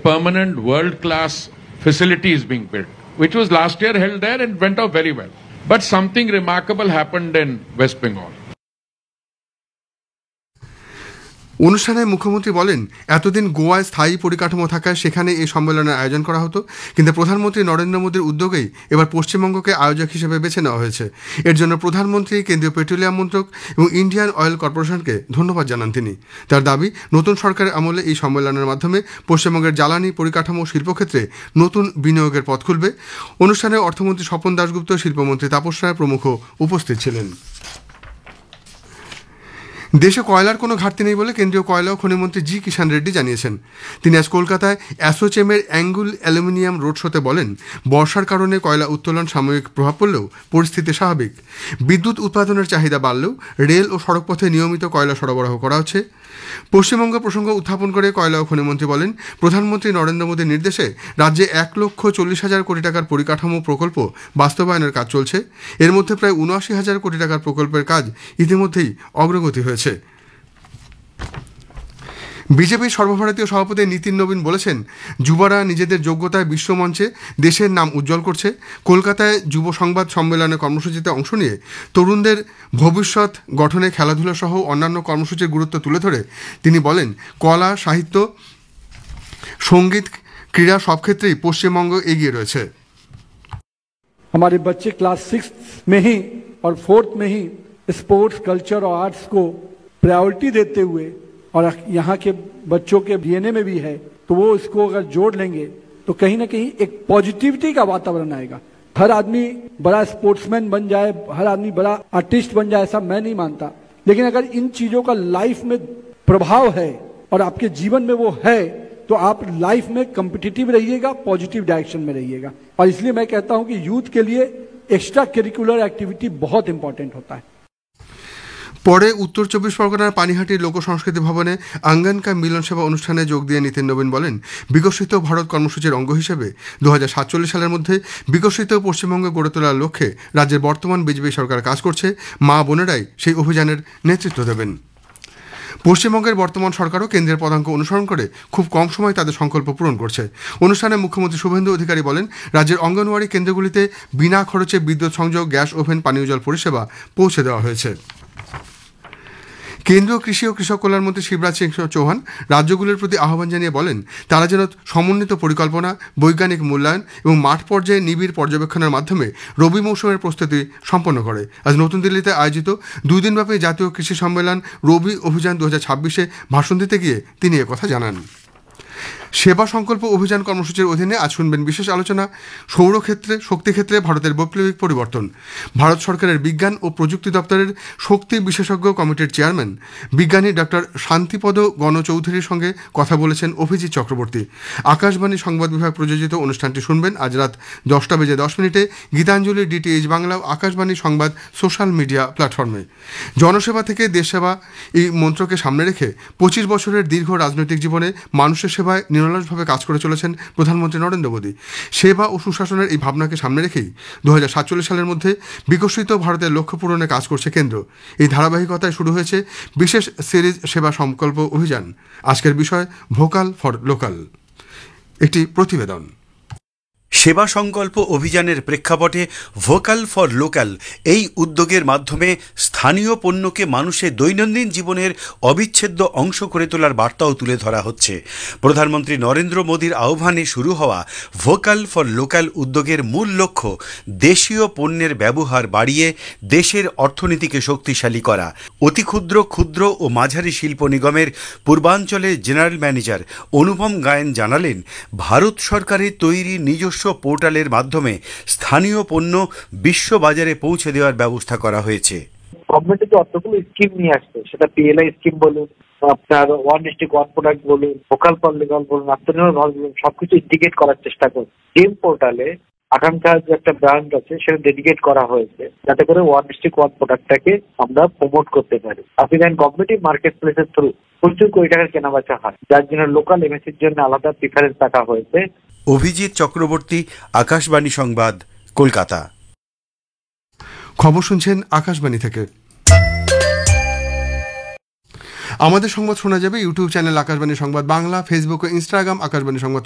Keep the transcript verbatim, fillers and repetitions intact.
permanent world-class facility is being built, which was last year held there and went off very well. But something remarkable happened in West Bengal. অনুষ্ঠানে মুখ্যমন্ত্রী বলেন, এতদিন গোয়ায় স্থায়ী পরিকাঠামো থাকায় সেখানে এই সম্মেলনের আয়োজন করা হতো, কিন্তু প্রধানমন্ত্রী নরেন্দ্র মোদীর উদ্যোগেই এবার পশ্চিমবঙ্গকে আয়োজক হিসেবে বেছে নেওয়া হয়েছে। এর জন্য প্রধানমন্ত্রী, কেন্দ্রীয় পেট্রোলিয়াম মন্ত্রক এবং ইন্ডিয়ান অয়েল কর্পোরেশনকে ধন্যবাদ জানান তিনি। তার দাবি, নতুন সরকারের আমলে এই সম্মেলনের মাধ্যমে পশ্চিমবঙ্গের জ্বালানি, পরিকাঠামো, শিল্পক্ষেত্রে নতুন বিনিয়োগের পথ খুলবে। অনুষ্ঠানে অর্থমন্ত্রী স্বপন দাশগুপ্ত, শিল্পমন্ত্রী তাপস রায় প্রমুখ উপস্থিত ছিলেন। দেশে কয়লার কোনো ঘাটতি নেই বলে কেন্দ্রীয় কয়লা ও খনিমন্ত্রী জি কিষাণ রেড্ডি জানিয়েছেন। তিনি আজ কলকাতায় অ্যাসোচেমের অ্যাঙ্গুল অ্যালুমিনিয়াম রোড শোতে বলেন, বর্ষার কারণে কয়লা উত্তোলন সাময়িক প্রভাব পড়লেও পরিস্থিতি স্বাভাবিক। বিদ্যুৎ উৎপাদনের চাহিদা বাড়লেও রেল ও সড়কপথে নিয়মিত কয়লা সরবরাহ করা হচ্ছে। পশ্চিমবঙ্গ প্রসঙ্গ উত্থাপন করে কয়লা ও খনিমন্ত্রী বলেন, প্রধানমন্ত্রী নরেন্দ্র মোদীর নির্দেশে রাজ্যে এক লক্ষ চল্লিশ হাজার কোটি টাকার পরিকাঠামো প্রকল্প বাস্তবায়নের কাজ চলছে। এর মধ্যে প্রায় উনআশি হাজার কোটি টাকার প্রকল্পের কাজ ইতিমধ্যেই অগ্রগতি হয়েছে। বিজেপির সর্বভারতীয় সভাপতি নীতিন নবীন বলেছেন, যুবরা নিজেদের যোগ্যতায় বিশ্বমঞ্চে দেশের নাম উজ্জ্বল করছে। কলকাতায় যুব সংবাদ সম্মেলনে কর্মসূচিতে অংশ নিয়ে তরুণদের ভবিষ্যৎ গঠনে খেলাধুলা সহ অন্যান্য কর্মসূচির গুরুত্ব তুলে ধরে তিনি বলেন, কলা, সাহিত্য, সঙ্গীত, ক্রীড়া সব ক্ষেত্রেই পশ্চিমবঙ্গ এগিয়ে রয়েছে। हमारे बच्चे क्लास सिक्स में ही और फोर्थ में ही स्पोर्ट्स, कल्चर और आर्ट्स को प्रायोरिटी देते हुए, और यहाँ के बच्चों के डीएनए में भी है, तो वो इसको अगर जोड़ लेंगे तो कहीं ना कहीं एक पॉजिटिविटी का वातावरण आएगा। हर आदमी बड़ा स्पोर्ट्समैन बन जाए, हर आदमी बड़ा आर्टिस्ट बन जाए, ऐसा मैं नहीं मानता, लेकिन अगर इन चीजों का लाइफ में प्रभाव है और आपके जीवन में वो है, तो आप लाइफ में कम्पिटिटिव रहिएगा, पॉजिटिव डायरेक्शन में रहिएगा। और इसलिए मैं कहता हूं कि यूथ के लिए एक्स्ट्रा करिकुलर एक्टिविटी बहुत इंपॉर्टेंट होता है। পরে উত্তর চব্বিশ পরগনার পানিহাটির লোক সংস্কৃতি ভবনে আঙ্গন কা মিলন সেবা অনুষ্ঠানে যোগ দিয়ে নীতিন নবীন বলেন, বিকশিত ভারত কর্মসূচির অঙ্গ হিসেবে দু হাজার সাতচল্লিশ সালের মধ্যে বিকশিত পশ্চিমবঙ্গ গড়ে তোলার লক্ষ্যে রাজ্যের বর্তমান বিজেপি সরকার কাজ করছে। মা বোনেরাই সেই অভিযানের নেতৃত্ব দেবেন। পশ্চিমবঙ্গের বর্তমান সরকারও কেন্দ্রের পদাঙ্ক অনুসরণ করে খুব কম সময় তাদের সংকল্প পূরণ করছে। অনুষ্ঠানে মুখ্যমন্ত্রী শুভেন্দু অধিকারী বলেন, রাজ্যের অঙ্গনওয়াড়ি কেন্দ্রগুলিতে বিনা খরচে বিদ্যুৎ সংযোগ, গ্যাস ওভেন, পানীয় জল পরিষেবা পৌঁছে দেওয়া হয়েছে। কেন্দ্রীয় কৃষি ও কৃষক কল্যাণ মন্ত্রী শিবরাজ সিং চৌহান রাজ্যগুলির প্রতি আহ্বান জানিয়ে বলেন, তারা যেন সমন্বিত পরিকল্পনা, বৈজ্ঞানিক মূল্যায়ন এবং মাঠ পর্যায়ে নিবিড় পর্যবেক্ষণের মাধ্যমে রবি মৌসুমের প্রস্তুতি সম্পন্ন করে। আজ নতুন দিল্লিতে আয়োজিত দুই দিনব্যাপী জাতীয় কৃষি সম্মেলন রবি অভিযান দু হাজার ছাব্বিশে ভাষণ দিতে গিয়ে তিনি একথা জানান। সেবা সংকল্প অভিযান কর্মসূচির অধীনে আজ শুনবেন বিশেষ আলোচনা, সৌরক্ষেত্রে, শক্তিক্ষেত্রে ভারতের বৈপ্লবিক পরিবর্তন। ভারত সরকারের বিজ্ঞান ও প্রযুক্তি দপ্তরের শক্তি বিশেষজ্ঞ কমিটির চেয়ারম্যান বিজ্ঞানী ডক্টর শান্তিপদ গণচৌধুরীর সঙ্গে কথা বলেছেন অভিজিৎ চক্রবর্তী। আকাশবাণী সংবাদ বিভাগ প্রযোজিত অনুষ্ঠানটি শুনবেন আজ রাত দশটা বেজে দশ মিনিটে গীতাঞ্জলি, ডিটিএইচ বাংলা ও আকাশবাণী সংবাদ সোশ্যাল মিডিয়া প্ল্যাটফর্মে। জনসেবা থেকে দেশসেবা এই মন্ত্রকে সামনে রেখে পঁচিশ বছরের দীর্ঘ রাজনৈতিক জীবনে মানুষের সেবায় নিরলসভাবে কাজ করে চলেছেন প্রধানমন্ত্রী নরেন্দ্র মোদী। সেবা ও সুশাসনের এই ভাবনাকে সামনে রেখেই দু হাজার সাতচল্লিশ সালের মধ্যে বিকশিত ভারতের লক্ষ্য পূরণে কাজ করছে কেন্দ্র। এই ধারাবাহিকতায় শুরু হয়েছে বিশেষ সিরিজ সেবা সংকল্প অভিযান। আজকের বিষয় ভোকাল ফর লোকাল। একটি প্রতিবেদন। সেবা সংকল্প অভিযানের প্রেক্ষাপটে ভোকাল ফর লোকাল এই উদ্যোগের মাধ্যমে স্থানীয় পণ্যকে মানুষের দৈনন্দিন জীবনের অবিচ্ছেদ্য অংশ করে তোলার বার্তাও তুলে ধরা হচ্ছে। প্রধানমন্ত্রী নরেন্দ্র মোদীর আহ্বানে শুরু হওয়া ভোকাল ফর লোকাল উদ্যোগের মূল লক্ষ্য দেশীয় পণ্যের ব্যবহার বাড়িয়ে দেশের অর্থনীতিকে শক্তিশালী করা। অতি ক্ষুদ্র, ক্ষুদ্র ও মাঝারি শিল্প নিগমের পূর্বাঞ্চলের জেনারেল ম্যানেজার অনুপম গায়েন জানালেন, ভারত সরকারের তৈরি নিজস্ব পোর্টালের মাধ্যমে স্থানীয় পণ্য বিশ্ব বাজারে পৌঁছে দেওয়ার ব্যবস্থা করা হয়েছে। গভর্নমেন্ট যে অতগুলো স্কিম নিয়ে আসছে, সেটা পিএলআই স্কিম বলুন, আপনার ওয়ান ডিস্ট্রিক্ট ওয়ান প্রোডাক্ট বলুন, ভোকাল ফর লোকাল বলুন, আত্মনির্ভর ভারত বলুন, সবকিছু ইন্টিগ্রেট করার চেষ্টা করছে। গেম পোর্টালে আকাঙ্ক্ষার যে একটা ব্র্যান্ড আছে সেটা ডেডিকেট করা হয়েছে, যাতে করে ওয়ান ডিস্ট্রিক্ট ওয়ান প্রোডাক্টটাকে আমরা প্রমোট করতে পারি। আপনি জানেন গভর্নমেন্ট মার্কেট প্লেসের থ্রু প্রচুর কোটি টাকার কেনাবেচা হয়, যার জন্য লোকাল এমএসির জন্য আলাদা প্রিফারেন্স রাখা হয়েছে। অভিজিৎ চক্রবর্তী, আকাশবাণী সংবাদ, কলকাতা। খবর শুনছেন আকাশবাণী থেকে। আমাদের সংবাদ শোনা যাবে ইউটিউব চ্যানেল আকাশবাণী সংবাদ বাংলা, ফেসবুক ও ইনস্টাগ্রাম আকাশবাণী সংবাদ